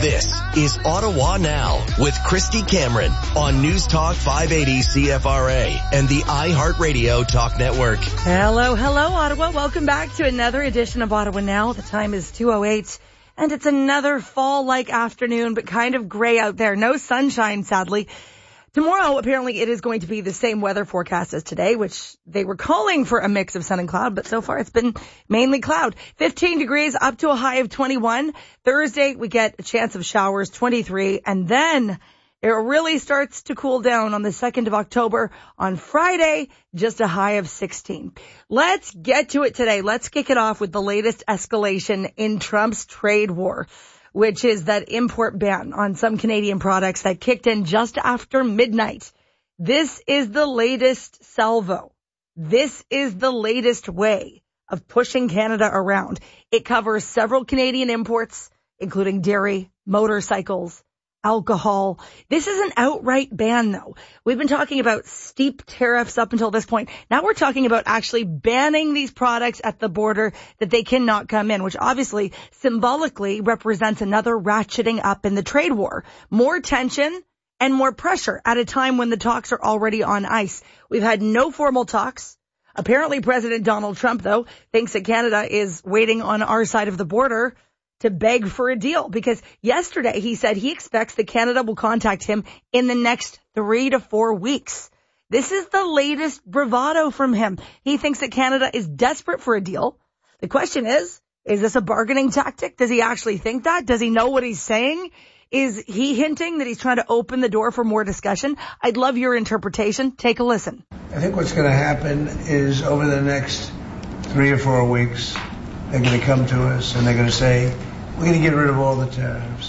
This is Ottawa Now with Christy Cameron on News Talk 580 CFRA and the iHeartRadio Talk Network. Hello, Ottawa. Welcome back to another edition of Ottawa Now. The time is 2:08 and it's another fall-like afternoon, but kind of gray out there. No sunshine, sadly. Tomorrow, apparently, it is going to be the same weather forecast as today, which they were calling for a mix of sun and cloud, but so far it's been mainly cloud. 15 degrees up to a high of 21. Thursday, we get a chance of showers, 23, and then it really starts to cool down on the 2nd of October. On Friday, just a high of 16. Let's get to it today. Let's kick it off with the latest escalation in Trump's trade war, which is that import ban on some Canadian products that kicked in just after midnight. This is the latest salvo. This is the latest way of pushing Canada around. It covers several Canadian imports, including dairy, motorcycles, alcohol. This is an outright ban, though. We've been talking about steep tariffs up until this point. Now we're talking about actually banning these products at the border, that they cannot come in, which obviously symbolically represents another ratcheting up in the trade war. More tension and more pressure at a time when the talks are already on ice. We've had no formal talks. Apparently President Donald Trump, though, thinks that Canada is waiting on our side of the border to beg for a deal, because yesterday he said he expects that Canada will contact him in the next 3 to 4 weeks. This is the latest bravado from him. He thinks that Canada is desperate for a deal. The question is this a bargaining tactic? Does he actually think that? Does he know what he's saying? Is he hinting that he's trying to open the door for more discussion? I'd love your interpretation. Take a listen. I think what's going to happen is over the next 3 or 4 weeks, they're going to come to us and they're going to say, we're going to get rid of all the tariffs.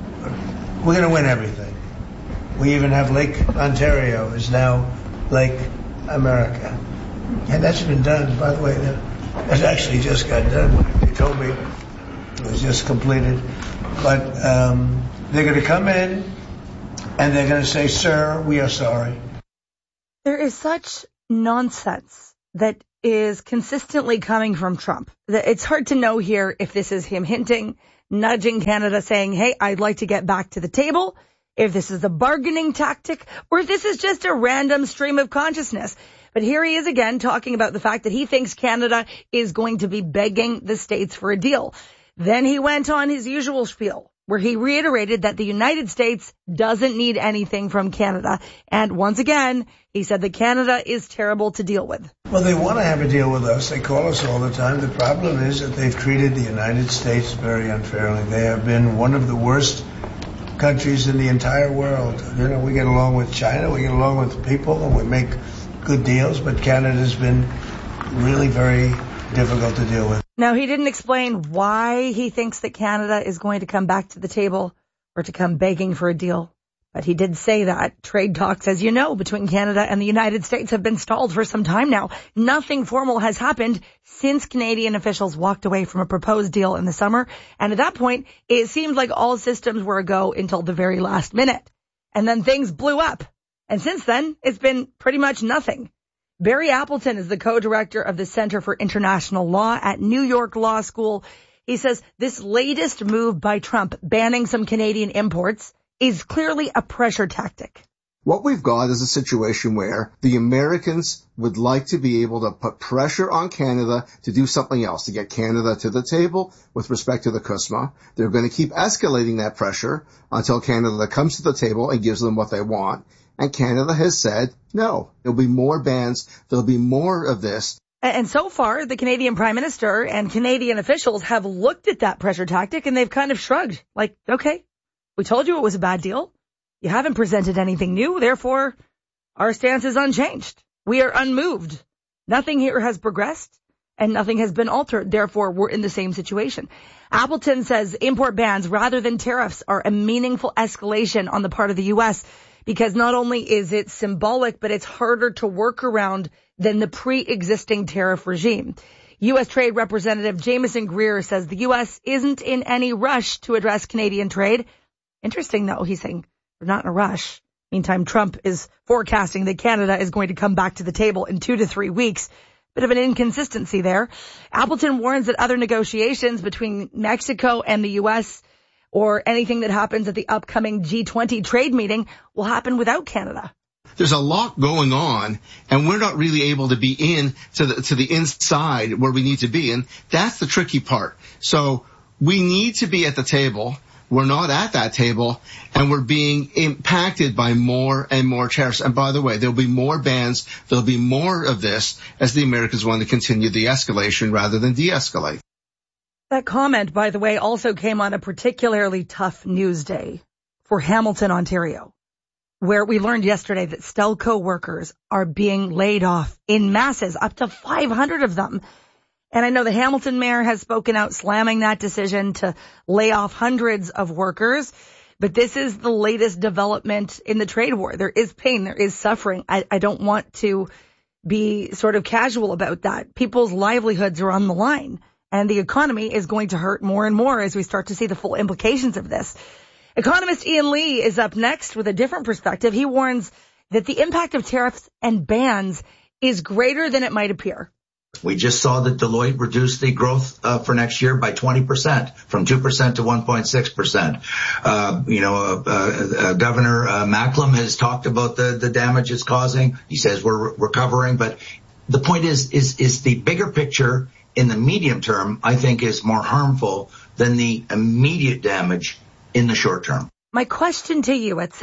We're going to win everything. We even have Lake Ontario is now Lake America. And that's been done, by the way. That actually just got done. They told me it was just completed. But they're going to come in and they're going to say, sir, we are sorry. There is such nonsense that is consistently coming from Trump. It's hard to know here if this is him hinting, nudging Canada, saying, hey, I'd like to get back to the table, if this is a bargaining tactic, or if this is just a random stream of consciousness. But here he is again talking about the fact that he thinks Canada is going to be begging the states for a deal. Then he went on his usual spiel, where he reiterated that the United States doesn't need anything from Canada. And once again, he said that Canada is terrible to deal with. Well, they want to have a deal with us. They call us all the time. The problem is that they've treated the United States very unfairly. They have been one of the worst countries in the entire world. You know, we get along with China, we get along with people, and we make good deals, but Canada's been really very difficult to deal with. Now, he didn't explain why he thinks that Canada is going to come back to the table or to come begging for a deal. But he did say that trade talks, as you know, between Canada and the United States have been stalled for some time now. Nothing formal has happened since Canadian officials walked away from a proposed deal in the summer. And at that point, it seemed like all systems were a go until the very last minute. And then things blew up. And since then, it's been pretty much nothing. Barry Appleton is the co-director of the Center for International Law at New York Law School. He says this latest move by Trump banning some Canadian imports is clearly a pressure tactic. What we've got is a situation where the Americans would like to be able to put pressure on Canada to do something else, to get Canada to the table with respect to the CUSMA. They're going to keep escalating that pressure until Canada comes to the table and gives them what they want. And Canada has said, no, there'll be more bans. There'll be more of this. And so far, the Canadian Prime Minister and Canadian officials have looked at that pressure tactic and they've kind of shrugged. Like, okay, we told you it was a bad deal. You haven't presented anything new. Therefore, our stance is unchanged. We are unmoved. Nothing here has progressed and nothing has been altered. Therefore, we're in the same situation. Appleton says import bans rather than tariffs are a meaningful escalation on the part of the U.S. because not only is it symbolic, but it's harder to work around than the pre-existing tariff regime. U.S. Trade Representative Jameson Greer says the U.S. isn't in any rush to address Canadian trade. Interesting, though, he's saying we're not in a rush. Meantime, Trump is forecasting that Canada is going to come back to the table in 2 to 3 weeks. Bit of an inconsistency there. Appleton warns that other negotiations between Mexico and the U.S. or anything that happens at the upcoming G20 trade meeting will happen without Canada. There's a lot going on, and we're not really able to be in to the inside where we need to be, and that's the tricky part. So we need to be at the table. We're not at that table, and we're being impacted by more and more tariffs. And by the way, there'll be more bans. There'll be more of this as the Americans want to continue the escalation rather than de-escalate. That comment, by the way, also came on a particularly tough news day for Hamilton, Ontario, where we learned yesterday that Stelco workers are being laid off in masses, up to 500 of them. And I know the Hamilton mayor has spoken out slamming that decision to lay off hundreds of workers. But this is the latest development in the trade war. There is pain. There is suffering. I don't want to be sort of casual about that. People's livelihoods are on the line, and the economy is going to hurt more and more as we start to see the full implications of this. Economist Ian Lee is up next with a different perspective. He warns that the impact of tariffs and bans is greater than it might appear. We just saw that Deloitte reduced the growth for next year by 20%, from 2% to 1.6%. Governor Macklem has talked about the damage it's causing. He says we're recovering, but the point is the bigger picture in the medium term, I think, is more harmful than the immediate damage in the short term. My question to you at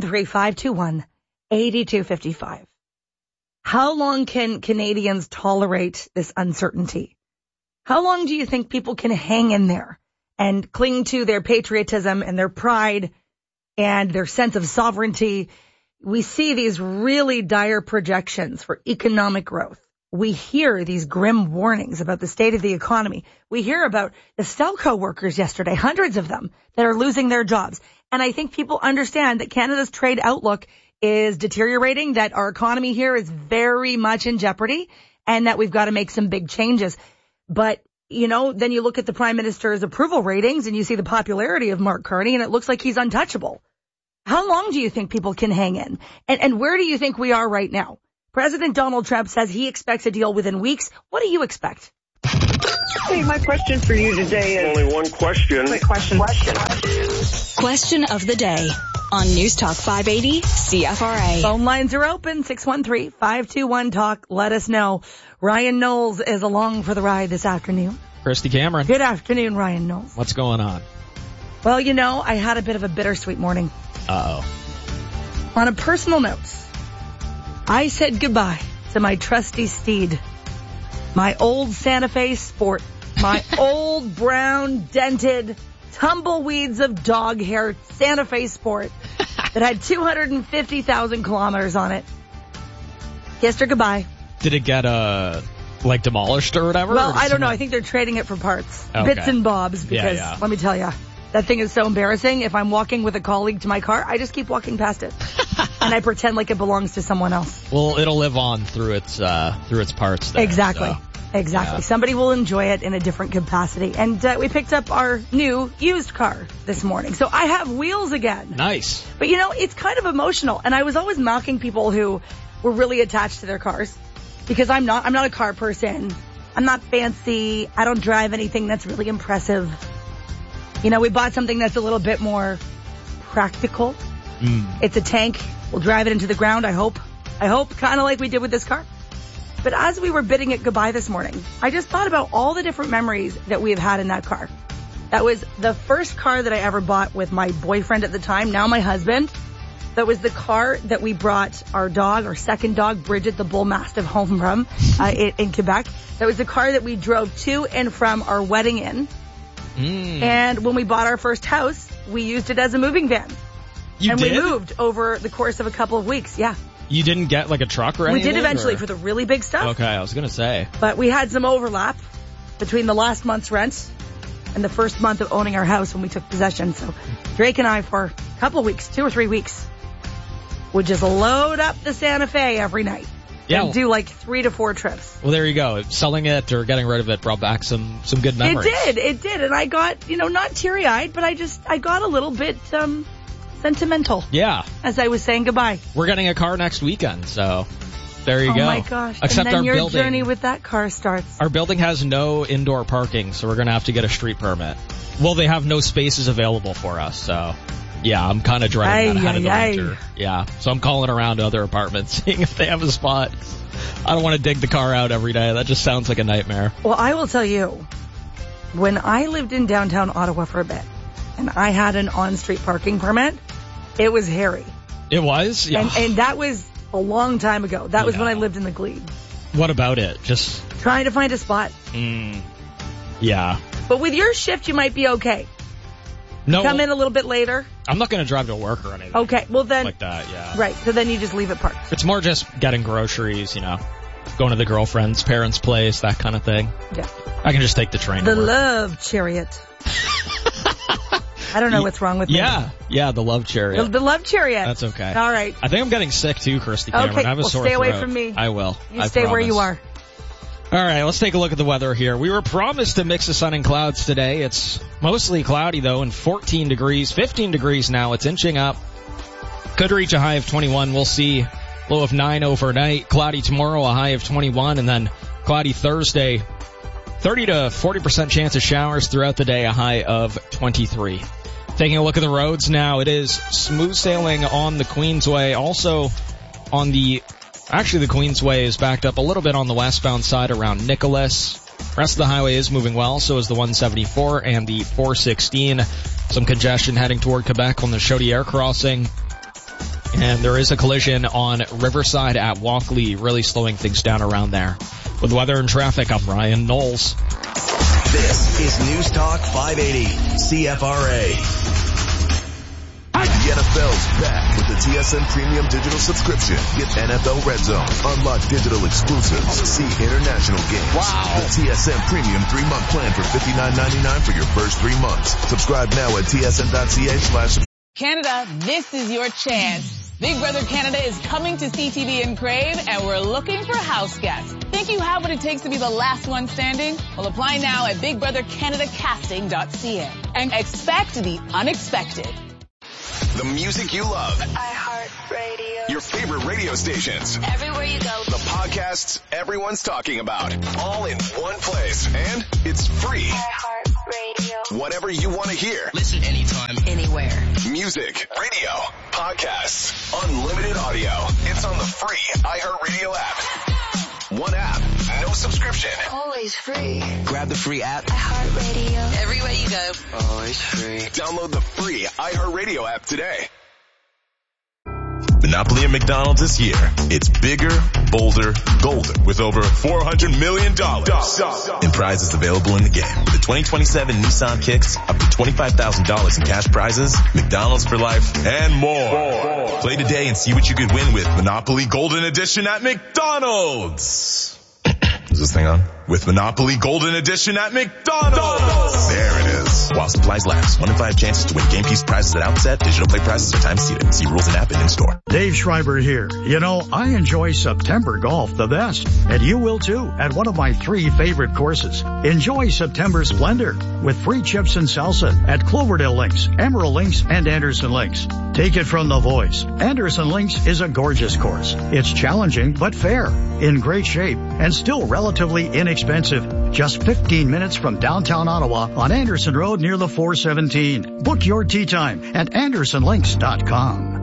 613-521-8255. How long can Canadians tolerate this uncertainty? How long do you think people can hang in there and cling to their patriotism and their pride and their sense of sovereignty? We see these really dire projections for economic growth. We hear these grim warnings about the state of the economy. We hear about the Stelco workers yesterday, hundreds of them that are losing their jobs. And I think people understand that Canada's trade outlook is deteriorating, that our economy here is very much in jeopardy, and that we've got to make some big changes. But, then you look at the Prime Minister's approval ratings and you see the popularity of Mark Carney, and it looks like he's untouchable. How long do you think people can hang in? And where do you think we are right now? President Donald Trump says he expects a deal within weeks. What do you expect? Hey, my question for you today is... Only one question. Quick question. Question of the day on News Talk 580 CFRA. Phone lines are open, 613-521-TALK. Let us know. Ryan Knowles is along for the ride this afternoon. Christy Cameron. Good afternoon, Ryan Knowles. What's going on? Well, I had a bit of a bittersweet morning. Uh-oh. On a personal note, I said goodbye to my trusty steed, my old Santa Fe Sport, my old brown dented tumbleweeds of dog hair Santa Fe Sport that had 250,000 kilometers on it. Kissed her goodbye. Did it get demolished or whatever? Well, I don't know. I think they're trading it for parts, okay. Bits and bobs, because Let me tell you, that thing is so embarrassing. If I'm walking with a colleague to my car, I just keep walking past it. And I pretend like it belongs to someone else. Well, it'll live on through its parts there. Exactly. So. Exactly. Yeah. Somebody will enjoy it in a different capacity. And we picked up our new used car this morning. So I have wheels again. Nice. But it's kind of emotional. And I was always mocking people who were really attached to their cars, because I'm not a car person. I'm not fancy. I don't drive anything that's really impressive. We bought something that's a little bit more practical. It's a tank. We'll drive it into the ground, I hope, kind of like we did with this car. But as we were bidding it goodbye this morning, I just thought about all the different memories that we have had in that car. That was the first car that I ever bought with my boyfriend at the time, now my husband. That was the car that we brought our second dog, Bridget the Bull Mastiff, home from in Quebec. That was the car that we drove to and from our wedding in. And when we bought our first house, we used it as a moving van. We moved over the course of a couple of weeks, yeah. You didn't get a truck or anything? We did eventually for the really big stuff. Okay, I was going to say. But we had some overlap between the last month's rent and the first month of owning our house when we took possession. So Drake and I, for a couple of weeks, 2 or 3 weeks, would just load up the Santa Fe every night. Yeah. And do 3 to 4 trips. Well, there you go. Selling it or getting rid of it brought back some good memories. It did. And I got, not teary-eyed, but I got a little bit sentimental. Yeah. As I was saying goodbye. We're getting a car next weekend, so There you go. Oh my gosh. Except and then our your building, journey with that car starts. Our building has no indoor parking, so we're going to have to get a street permit. Well, they have no spaces available for us, so yeah, I'm kind of dreading that ahead of the winter. Yeah, so I'm calling around to other apartments, seeing if they have a spot. I don't want to dig the car out every day. That just sounds like a nightmare. Well, I will tell you, when I lived in downtown Ottawa for a bit, and I had an on-street parking permit, it was hairy. It was? Yeah. And that was a long time ago. That was when I lived in the Glebe. What about it? Just trying to find a spot. Yeah. But with your shift, you might be okay. No. Come in a little bit later. I'm not going to drive to work or anything. Okay, well then. Like that, yeah. Right, so then you just leave it parked. It's more just getting groceries, going to the girlfriend's parents' place, that kind of thing. Yeah. I can just take the train The to work. love chariot. I don't know what's wrong with me. Yeah, the love chariot. The love chariot. That's okay. All right. I think I'm getting sick too, Christy Cameron. Okay, I have a sore stay away throat. from me. I will. You stay where you are. All right, let's take a look at the weather here. We were promised a mix of sun and clouds today. It's mostly cloudy, though, and 14 degrees, 15 degrees now. It's inching up. Could reach a high of 21. We'll see low of 9 overnight. Cloudy tomorrow, a high of 21, and then cloudy Thursday. 30 to 40% chance of showers throughout the day, a high of 23. Taking a look at the roads now, it is smooth sailing on the Queensway. Also on the Queensway is backed up a little bit on the westbound side around Nicholas. Rest of the highway is moving well, so is the 174 and the 416. Some congestion heading toward Quebec on the Chaudière crossing. And there is a collision on Riverside at Walkley, really slowing things down around there. With weather and traffic, I'm Ryan Knowles. This is News Talk 580 CFRA. The NFL's back with the TSN Premium Digital subscription. Get NFL Red Zone, unlock digital exclusives, see international games. Wow. The TSN Premium 3-month plan for $59.99 for your first 3 months. Subscribe now at tsn.ca/. Canada, this is your chance. Big Brother Canada is coming to CTV and Crave, and we're looking for house guests. Think you have what it takes to be the last one standing? Well, apply now at BigBrotherCanadaCasting.ca and expect the unexpected. The music you love. iHeartRadio. Your favorite radio stations. Everywhere you go. The podcasts everyone's talking about. All in one place. And it's free. iHeartRadio. Whatever you want to hear. Listen anytime, anywhere. Music, radio, podcasts, unlimited audio. It's on the free iHeartRadio app. One app, no subscription. Always free. Grab the free app. iHeartRadio. Everywhere you go. Always free. Download the free iHeartRadio app today. Monopoly at McDonald's this year. It's bigger, bolder, golden with over $400 million in prizes available in the game. With the 2027 Nissan Kicks, up to $25,000 in cash prizes, McDonald's for life, and more. Play today and see what you could win with Monopoly Golden Edition at McDonald's. Is this thing on? With Monopoly Golden Edition at McDonald's. There it is. While supplies last. 1 in 5 chances to win game piece prizes at outset. Digital play prizes are time seated. See rules and app and in store. Dave Schreiber here. You know, I enjoy September golf the best. And you will too at one of my 3 favorite courses. Enjoy September splendor with free chips and salsa at Cloverdale Links, Emerald Links, and Anderson Links. Take it from the voice. Anderson Links is a gorgeous course. It's challenging but fair, in great shape, and still relatively inexpensive. Just 15 minutes from downtown Ottawa on Anderson Road near the 417. Book your tee time at AndersonLinks.com.